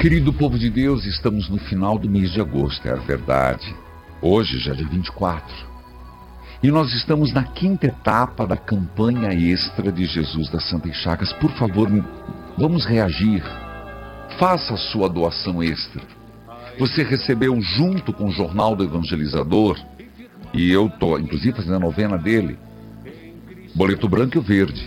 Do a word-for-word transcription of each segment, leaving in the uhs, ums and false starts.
Querido povo de Deus, estamos no final do mês de agosto, é a verdade. Hoje já é dia vinte e quatro. E nós estamos na quinta etapa da campanha extra de Jesus das Santas Chagas. Por favor, vamos reagir. Faça a sua doação extra. Você recebeu junto com o Jornal do Evangelizador, e eu estou inclusive fazendo a novena dele, boleto branco e o verde.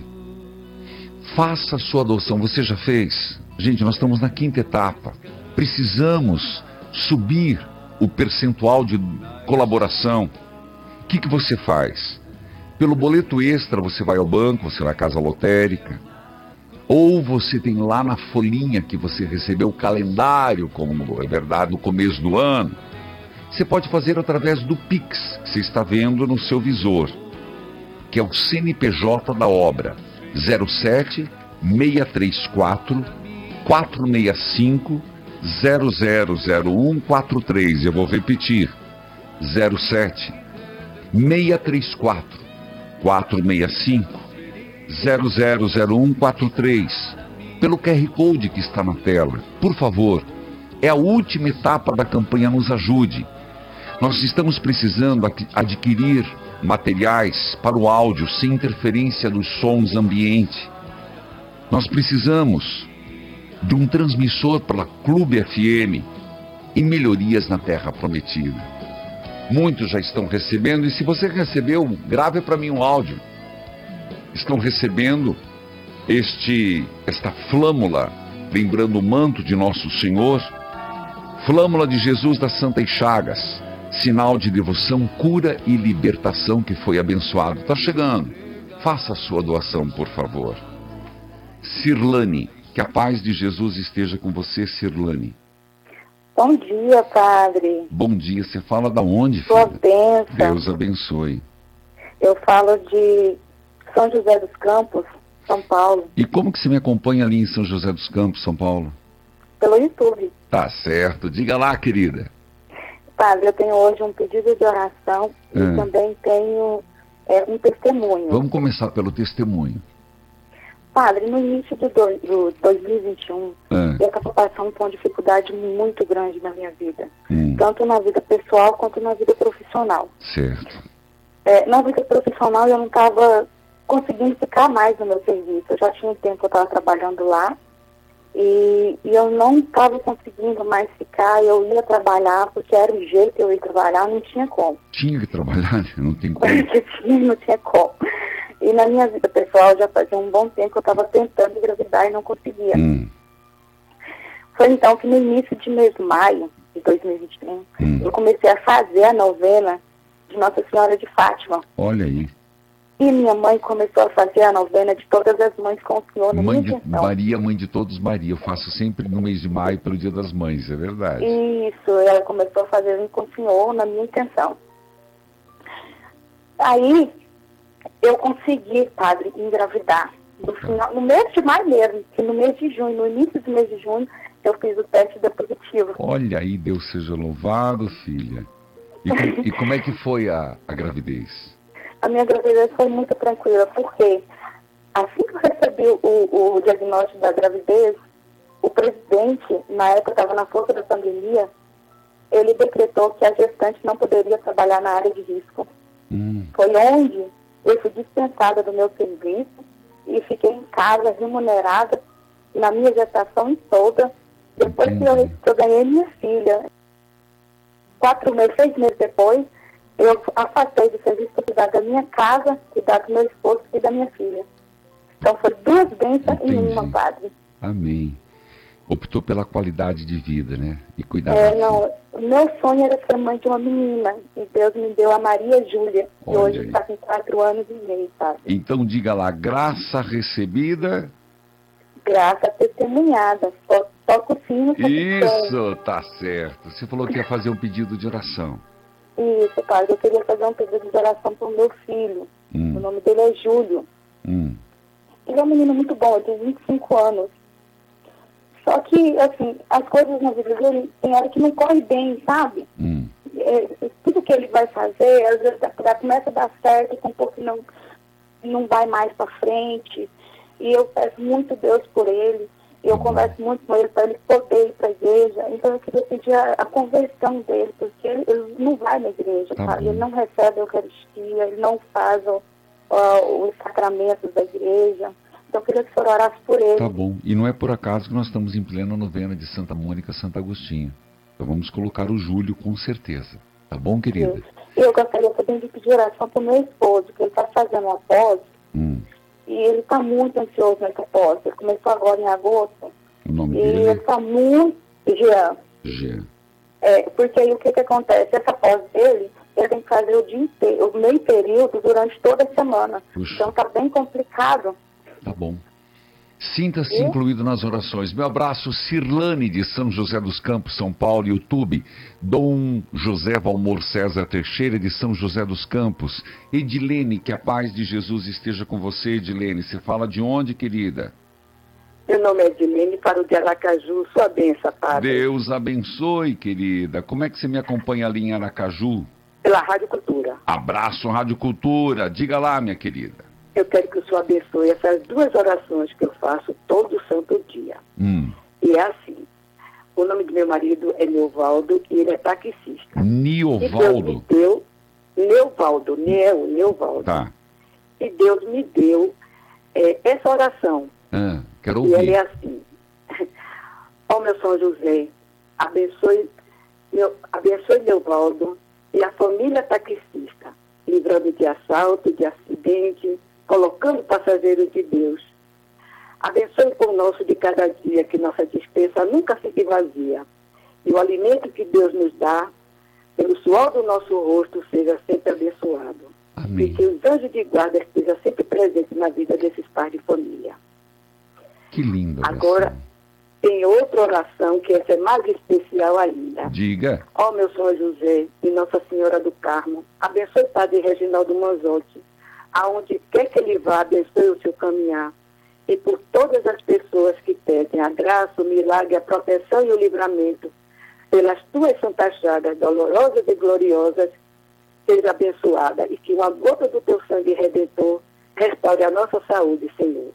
Faça a sua doação. Você já fez? Gente, nós estamos na quinta etapa. Precisamos subir o percentual de colaboração. O que, que você faz? Pelo boleto extra você vai ao banco, você vai à casa lotérica, ou você tem lá na folhinha que você recebeu o calendário, como é verdade, no começo do ano. Você pode fazer através do Pix, que você está vendo no seu visor, que é o C N P J da obra, zero sete seis três quatro quatro seis cinco zero zero zero um quatro três. Eu vou repetir, zero sete seis três quatro quatro seis cinco zero zero zero um quatro três, pelo Q R Code que está na tela. Por favor, é a última etapa da campanha, nos ajude. Nós estamos precisando adquirir materiais para o áudio sem interferência dos sons ambiente. Nós precisamos de um transmissor para Clube F M e melhorias na Terra Prometida. Muitos já estão recebendo, e se você recebeu, grave para mim um áudio. Estão recebendo este, esta flâmula, lembrando o manto de Nosso Senhor, flâmula de Jesus das Santas Chagas, sinal de devoção, cura e libertação que foi abençoado. Está chegando. Faça a sua doação, por favor. Cirlane, que a paz de Jesus esteja com você, Cirlane. Bom dia, padre. Bom dia. Você fala da onde, filha? Sua bênção. Deus abençoe. Eu falo de São José dos Campos, São Paulo. E como que você me acompanha ali em São José dos Campos, São Paulo? Pelo YouTube. Tá certo. Diga lá, querida. Padre, eu tenho hoje um pedido de oração é. e também tenho é, um testemunho. Vamos começar pelo testemunho. Padre, no início de do, do dois mil e vinte e um, é. eu estava passando por uma dificuldade muito grande na minha vida. Hum. Tanto na vida pessoal quanto na vida profissional. Certo. É, na vida profissional eu não estava conseguindo ficar mais no meu serviço. Eu já tinha um tempo que eu estava trabalhando lá e, e eu não estava conseguindo mais ficar. Eu ia trabalhar porque era o jeito que eu ia trabalhar, não tinha como. Tinha que trabalhar, não tem como. tinha, não tinha como. E na minha vida pessoal já fazia um bom tempo que eu estava tentando engravidar e não conseguia. Hum. Foi então que no início de mês de maio de dois mil e vinte e um, hum. eu comecei a fazer a novena de Nossa Senhora de Fátima. Olha aí. E minha mãe começou a fazer a novena de todas as mães com o Senhor na mãe minha de Maria, mãe de todos Maria. Eu faço sempre no mês de maio pelo Dia das Mães, é verdade. Isso, ela começou a fazer com o Senhor na minha intenção. Aí eu consegui, padre, engravidar. No, final, no mês de maio mesmo, que no mês de junho, no início do mês de junho, eu fiz o teste da positivo. Olha aí, Deus seja louvado, filha. E, com, e como é que foi a, a gravidez? A minha gravidez foi muito tranquila, porque assim que eu recebi o, o diagnóstico da gravidez, o presidente, na época estava na força da pandemia, ele decretou que a gestante não poderia trabalhar na área de risco. Hum. Foi onde eu fui dispensada do meu serviço e fiquei em casa remunerada na minha gestação toda. Depois que eu, que eu ganhei minha filha, quatro meses, seis meses depois, eu afastei do serviço para cuidar da minha casa, cuidar do meu esposo e da minha filha. Então foi duas bênçãos em uma, padre. Amém. Optou pela qualidade de vida, né? E cuidar é, da não, filha. O meu sonho era ser mãe de uma menina. E Deus me deu a Maria Júlia, que Olha hoje aí. está com quatro anos e meio, padre. Então diga lá, graça recebida. Graça testemunhada. Só, só com o sino. Isso, tá certo. Você falou que ia fazer um pedido de oração. Isso, padre. Eu queria fazer um pedido de oração para o meu filho. Hum. O nome dele é Júlio. Hum. Ele é um menino muito bom, ele tem vinte e cinco anos. Só que, assim, as coisas na vida dele tem hora que não corre bem, sabe? Hum. É, tudo que ele vai fazer, às vezes já começa a dar certo, com um pouco não, não vai mais para frente. E eu peço muito Deus por ele. E eu Tá converso muito com ele para ele poder ir para a igreja. Então eu queria pedir a, a conversão dele, porque ele, ele não vai na igreja, Tá sabe? bom. Ele não recebe a Eucaristia, ele não faz o, o, os sacramentos da igreja. Então eu queria que o senhor orasse por ele. Tá bom. E não é por acaso que nós estamos em plena novena de Santa Mônica, Santo Agostinho. Então vamos colocar o Júlio com certeza. Tá bom, querida? E eu gostaria também de pedir oração para o meu esposo, que ele está fazendo uma pós, Hum. e ele está muito ansioso nessa pós. Ele começou agora em agosto, O nome e ele dele está muito... Jean. é Jean. É, porque aí o que, que acontece? Essa pós dele, ele tem que fazer o dia inteiro, o meio período durante toda a semana. Puxa. Então está bem complicado. Tá bom. Sinta-se E? incluído nas orações. Meu abraço, Cirlane, de São José dos Campos, São Paulo, YouTube. Dom José Valmor César Teixeira, de São José dos Campos. Edilene, que a paz de Jesus esteja com você, Edilene. Você fala de onde, querida? Meu nome é Edilene, para o de Aracaju. Sua benção, padre. Deus abençoe, querida. Como é que você me acompanha ali em Aracaju? Pela Rádio Cultura. Abraço, Rádio Cultura. Diga lá, minha querida. Eu quero que o Senhor abençoe essas duas orações que eu faço todo santo dia. Hum. E é assim. O nome do meu marido é Neuvaldo e ele é taxista. E Deus Niovaldo. me deu... Neuvaldo, Neo, Neuvaldo. Tá. E Deus me deu é, essa oração. Ah, quero E ela ouvir. é assim. Ó meu São José, abençoe, meu, abençoe Neuvaldo e a família taxista, livrando de assalto, de acidente, colocando passageiros de Deus. Abençoe o pão nosso de cada dia, que nossa despensa nunca fique vazia. E o alimento que Deus nos dá, pelo suor do nosso rosto, seja sempre abençoado. Amém. E que os anjos de guarda estejam sempre presentes na vida desses pais de família. Que linda oração. Agora, tem outra oração que essa é mais especial ainda. Diga. Ó meu São José e Nossa Senhora do Carmo, abençoe o Padre Reginaldo Manzotti, aonde quer que ele vá, abençoe o seu caminhar. E por todas as pessoas que pedem a graça, o milagre, a proteção e o livramento, pelas tuas santas chagas dolorosas e gloriosas, seja abençoada e que uma gota do teu sangue redentor restaure a nossa saúde, Senhor.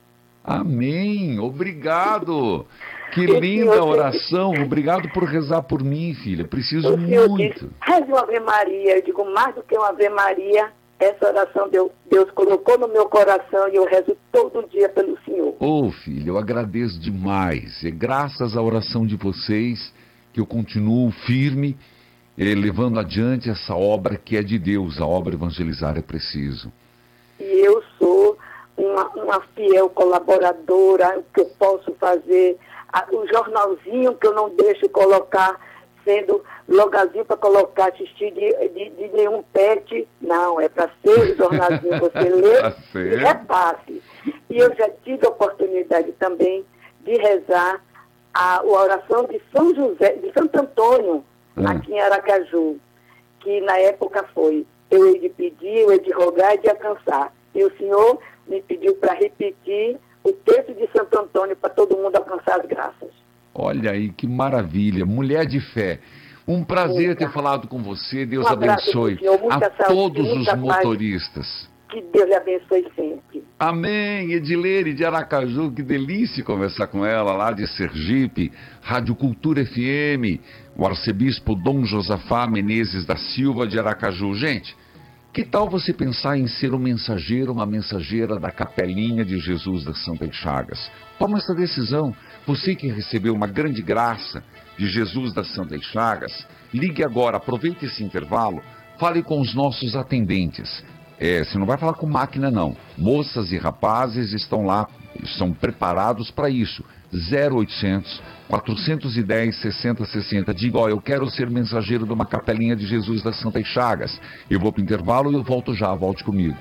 Amém. Obrigado. Que O linda Senhor- oração. Obrigado por rezar por mim, filha. Preciso O Senhor muito. diz, reze uma Ave Maria. Eu digo, mais do que uma Ave Maria, essa oração Deus, Deus colocou no meu coração e eu rezo todo dia pelo Senhor. Ô, filha, eu agradeço demais. É graças à oração de vocês que eu continuo firme, eh, levando adiante essa obra que é de Deus. A obra evangelizar é preciso. E eu sou uma, uma fiel colaboradora, o que eu posso fazer, a- o jornalzinho que eu não deixo colocar, sendo logazinho para colocar, assistir de, de, de nenhum pet, não, é para ser o jornalzinho, você lê Tá e certo. repasse. E eu já tive a oportunidade também de rezar a, a oração de São José, de Santo Antônio, Ah. aqui em Aracaju, que na época foi, eu hei de pedir, eu hei de rogar e de alcançar. E o Senhor me pediu para repetir o texto de Santo Antônio para todo mundo alcançar as graças. Olha aí, que maravilha. Mulher de fé. Um prazer Muita. ter falado com você. Deus Um abraço abençoe pro senhor, muita a saúde, todos os muita paz. motoristas. Que Deus lhe abençoe sempre. Amém, Edilene de Aracaju, que delícia conversar com ela lá de Sergipe, Rádio Cultura F M, o arcebispo Dom Josafá Menezes da Silva de Aracaju. Gente, que tal você pensar em ser um mensageiro, uma mensageira da Capelinha de Jesus das Santas Chagas? Toma essa decisão. Você que recebeu uma grande graça de Jesus das Santas Chagas, ligue agora, aproveite esse intervalo, fale com os nossos atendentes. É, você não vai falar com máquina, não. Moças e rapazes estão lá, estão preparados para isso. zero oitocentos, quatrocentos e dez, sessenta sessenta. Diga, ó, eu quero ser mensageiro de uma Capelinha de Jesus das Santas Chagas. Eu vou para o intervalo e eu volto já. Volte comigo.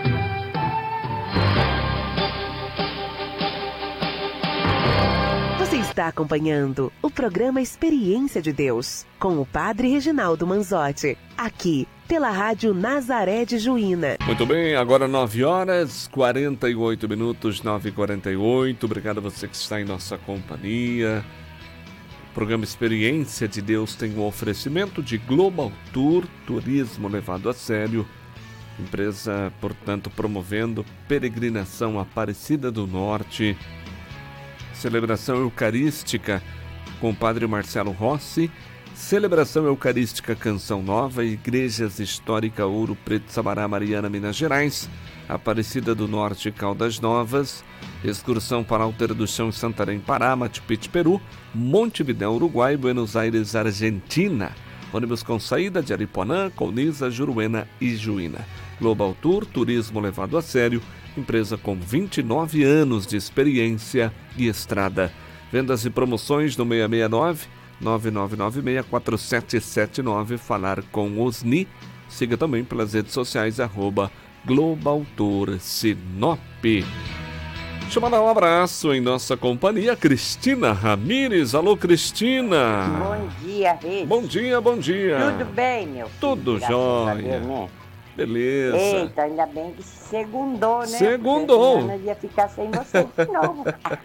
Você está acompanhando o programa Experiência de Deus, com o Padre Reginaldo Manzotti, aqui pela Rádio Nazaré de Juína. Muito bem, agora nove horas, quarenta e oito minutos, nove e quarenta e oito. Obrigado a você que está em nossa companhia. O programa Experiência de Deus tem um oferecimento de Global Tour, turismo levado a sério. Empresa, portanto, promovendo peregrinação Aparecida do Norte. celebração eucarística com o Padre Marcelo Rossi, celebração eucarística Canção Nova, Igrejas Histórica Ouro Preto, Sabará, Mariana, Minas Gerais, Aparecida do Norte, Caldas Novas, excursão para Alter do Chão, Santarém, Pará, Machu Picchu, Peru, Montevidéu, Uruguai, Buenos Aires, Argentina. Ônibus com saída de Aripuanã, Colniza, Juruena e Juína. Global Tour, turismo levado a sério, empresa com vinte e nove anos de experiência e estrada. Vendas e promoções no seis seis nove, nove nove nove seis, quatro sete sete nove. Falar com Osni. Siga também pelas redes sociais, arroba Global Tour Sinop. Deixa eu mandar um abraço em nossa companhia, Cristina Ramires. Alô, Cristina. Bom dia, Rede. Bom dia, bom dia. Tudo bem, meu filho? Tudo jóia. Deus, né? Beleza. Eita, ainda bem que segundou, né? Segundou. Porque senão nós ia ficar sem você de novo.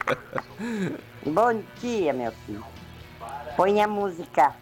Bom dia, meu filho. Põe a música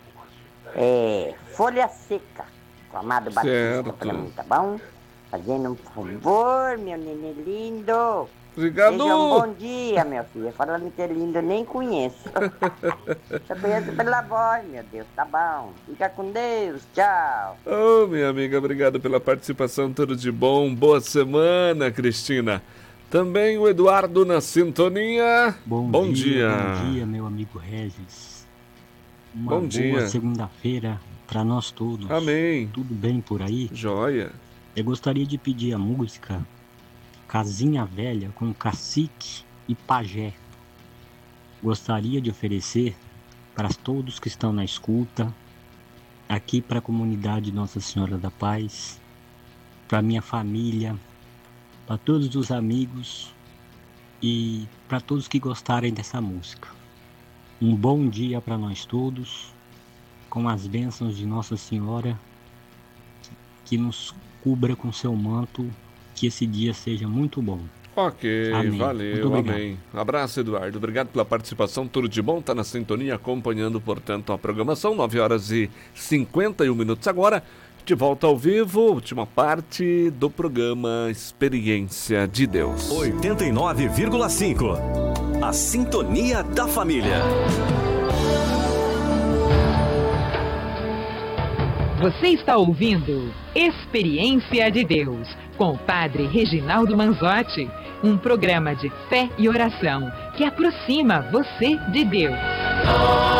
é, Folha Seca, com Amado Batista pra mim, tá bom? Fazendo um favor, meu nenê lindo. Obrigado. Seja um bom dia, meu filho. Falando que é lindo, nem conheço. Só conheço pela voz, meu Deus. Tá bom. Fica com Deus. Tchau. Ô, oh, minha amiga, obrigado pela participação. Tudo de bom. Boa semana, Cristina. Também o Eduardo na sintonia. Bom, bom dia, dia. Bom dia, meu amigo Regis. Uma bom boa dia. segunda-feira para nós todos. Amém. Tudo bem por aí? Joia. Eu gostaria de pedir a música Casinha Velha com Cacique e Pajé. Gostaria de oferecer para todos que estão na escuta, aqui para a comunidade Nossa Senhora da Paz, para minha família, para todos os amigos e para todos que gostarem dessa música. Um bom dia para nós todos, com as bênçãos de Nossa Senhora, que nos cubra com seu manto, que esse dia seja muito bom. Ok, amém. Valeu, amém. Abraço, Eduardo. Obrigado pela participação. Tudo de bom. Tá na sintonia, acompanhando, portanto, a programação. nove horas e cinquenta e um minutos agora. De volta ao vivo, última parte do programa Experiência de Deus. oitenta e nove vírgula cinco. A sintonia da família. Você está ouvindo Experiência de Deus, com o Padre Reginaldo Manzotti, um programa de fé e oração que aproxima você de Deus.